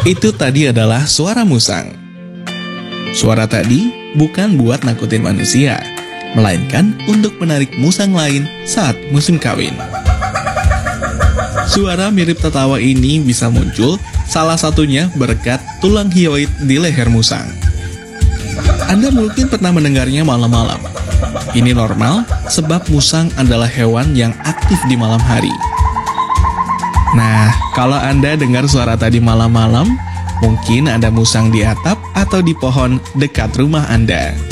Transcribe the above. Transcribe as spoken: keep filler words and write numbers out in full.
Itu tadi adalah suara musang. Suara tadi bukan buat nakutin manusia, melainkan untuk menarik musang lain saat musim kawin. Suara mirip tertawa ini bisa muncul salah satunya berkat tulang hyoid di leher musang. Anda mungkin pernah mendengarnya malam-malam. Ini normal sebab musang adalah hewan yang aktif di malam hari. Nah, kalau Anda dengar suara tadi malam-malam, mungkin ada musang di atap atau di pohon dekat rumah Anda.